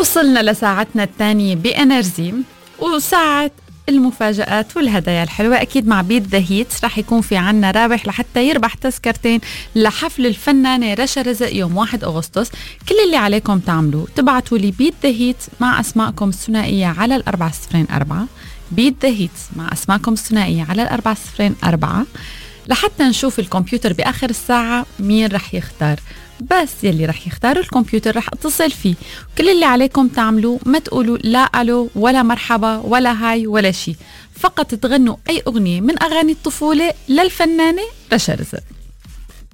وصلنا لساعتنا الثانية بإنرجي وساعة المفاجآت والهدايا الحلوة. أكيد مع بيت ذا هيت رح يكون في عنا رابح لحتى يربح تذكرتين لحفل الفنانة رشا رزق يوم 1 أغسطس. كل اللي عليكم تعملوه تبعتوا لي بيت ذا هيت مع أسماءكم الثنائية على 404 بيت ذا هيت مع أسماءكم الثنائية على 404 لحتى نشوف الكمبيوتر بآخر الساعة مين رح يختار. بس يلي رح يختار الكمبيوتر رح اتصل فيه. كل اللي عليكم تعملوه ما تقولوا لا ألو ولا مرحبا ولا هاي ولا شي، فقط تغنوا أي أغنية من أغاني الطفولة للفنانة رشا رزق.